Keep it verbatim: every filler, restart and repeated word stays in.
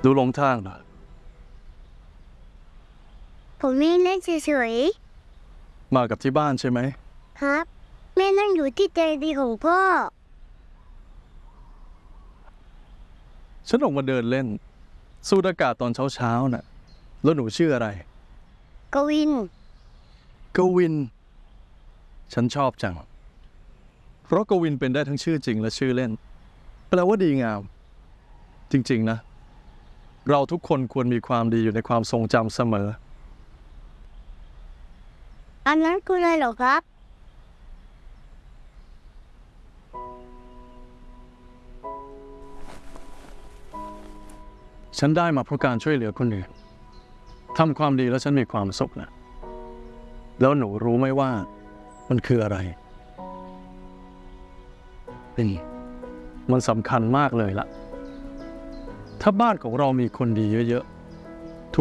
ดูหลงทางเหรอผมไม่เล่นเฉยๆมากับที่บ้านใช่ไหมครับแม่นั่งอยู่ที่เตียงดีของพ่อฉันออกมาเดินเล่นสูดอากาศตอนเช้าๆน่ะแล้วหนูชื่ออะไรกวินกวินฉันชอบจังเพราะกวินเป็นได้ทั้งชื่อจริงและชื่อเล่นแปลว่าดีงามจริงๆนะเราทุกคนควรมีความดีอยู่ในความทรงจำเสมออันนั้นคืออะไรเหรอครับฉันได้มาเพราะการช่วยเหลือคนอื่นทำความดีแล้วฉันมีความสุขนะแล้วหนูรู้ไหมว่ามันคืออะไรนี่มันสำคัญมากเลยล่ะถ้าบ้านของเรามีคนดีเยอะๆ